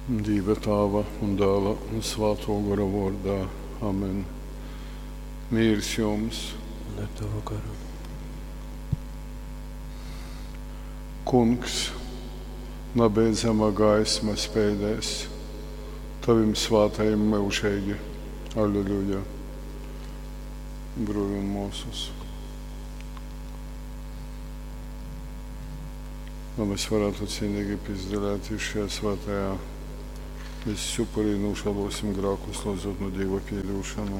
Dieva Tēva un Dēla un Svētā gara vārdā. Amen. Mīrs jums. Un ar tavu garu. Kungs, nebeidzamā gaisma spēdēs, Tavim svētajam mūžīgi. Alleluja. Brūļi un mūsus. Lai mēs varētu cienīgi piedalīties šajā svētajā, mēs supurī nožēlosim grēkus, lūdzot no Dieva piedošanu.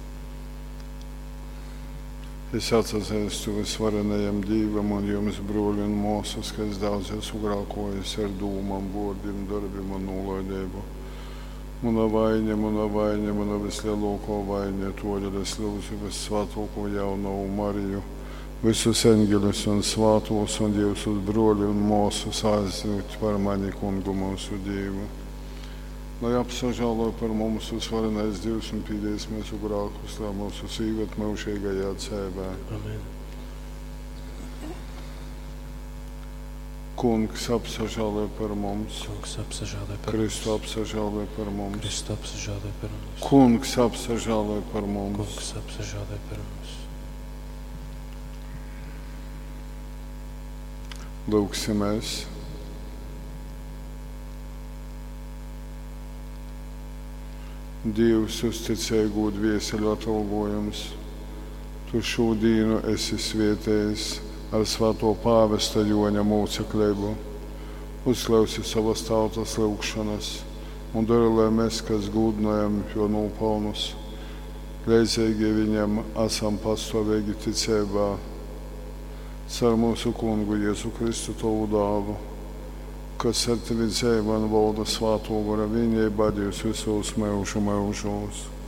Es atzīstu visvarenajam Dievam un jums, brūļi un mūsus, kas daudz esmu grēkojis ar dūmām, vārdiem, darbiem un nolaidību. Mana vaina, mana vislielākā vaina, toļ es lūdzu vissvētāko jauno Mariju, visus eņģeļus un svātos un Dievs uz broli un mūsus aizsūt par mani kungu mūsu Dievu. Lai apsažāloja par mums visvarenais Dievs un pīdēs mūsu grēkus, lai mūsu sīvet mūžīgajā dzīvē. Amen. Kungs apsažāloja par mums. Kungs apsažāloja par Kristu apsažāloja par mums. Kristu apsažāloja par mums. Kungs apsažāloja par mums. Kungs apsažāloja par mums. Lūksimies. Dievs uzticēgu dvieseļu atalgojums, Tu šodīnu esi svietējis ar svēto pāvesta Joņa mūceklību. Uzklausi savas tautas lūgšanas un dari, lai mēs, kas gūdinājam jo nopelnus, leidzīgi viņam esam pastāvīgi ticībā, caur mūsu kungu Jēzu Kristu Tavu dāvu, kas ar Tevi dzīvo un valda svētā gara vienībā Dievs visos mūžu mūžos.